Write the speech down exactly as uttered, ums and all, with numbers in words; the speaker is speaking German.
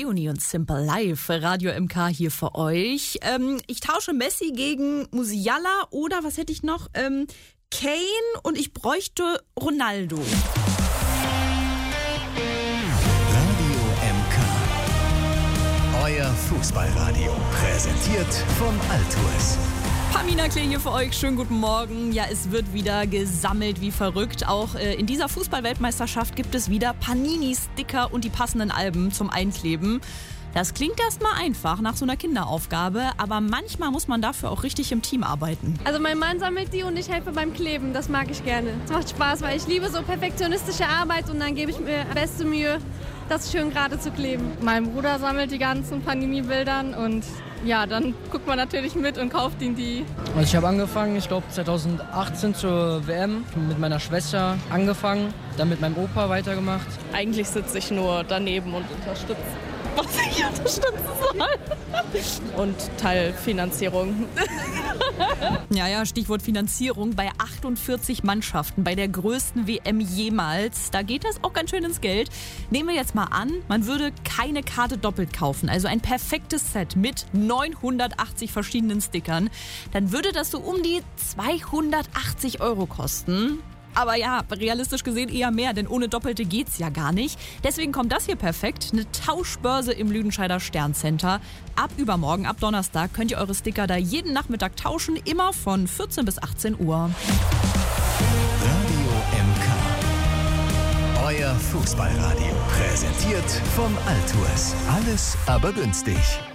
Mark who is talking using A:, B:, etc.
A: Leonie und Simple Life, Radio M K hier für euch. Ähm, ich tausche Messi gegen Musiala oder, was hätte ich noch, ähm, Kane und ich bräuchte Ronaldo.
B: Radio M K, euer Fußballradio, präsentiert von Altours.
A: Pamina Klee hier für euch. Schönen guten Morgen. Ja, es wird wieder gesammelt wie verrückt. Auch äh, in dieser Fußball-Weltmeisterschaft gibt es wieder Panini-Sticker und die passenden Alben zum Einkleben. Das klingt erstmal einfach nach so einer Kinderaufgabe, aber manchmal muss man dafür auch richtig im Team arbeiten.
C: Also mein Mann sammelt die und ich helfe beim Kleben. Das mag ich gerne. Es macht Spaß, weil ich liebe so perfektionistische Arbeit und dann gebe ich mir beste Mühe, das schön gerade zu kleben.
D: Mein Bruder sammelt die ganzen Panini-Bildern und ja, dann guckt man natürlich mit und kauft ihn die.
E: Also ich habe angefangen, ich glaube zwanzig achtzehn zur W M, mit meiner Schwester angefangen, dann mit meinem Opa weitergemacht.
D: Eigentlich sitze ich nur daneben und unterstütze, was ich unterstützen soll. Und Teilfinanzierung.
A: Ja, ja, Stichwort Finanzierung. Bei achtundvierzig Mannschaften, bei der größten W M jemals, da geht das auch ganz schön ins Geld. Nehmen wir jetzt mal an, man würde keine Karte doppelt kaufen, also ein perfektes Set mit neunhundertachtzig verschiedenen Stickern. Dann würde das so um die zweihundertachtzig Euro kosten. Aber ja, realistisch gesehen eher mehr, denn ohne Doppelte geht's ja gar nicht. Deswegen kommt das hier perfekt. Eine Tauschbörse im Lüdenscheider Sterncenter. Ab übermorgen, ab Donnerstag, könnt ihr eure Sticker da jeden Nachmittag tauschen, immer von vierzehn bis achtzehn Uhr.
B: Radio M K, euer Fußballradio, präsentiert von Altours. Alles aber günstig.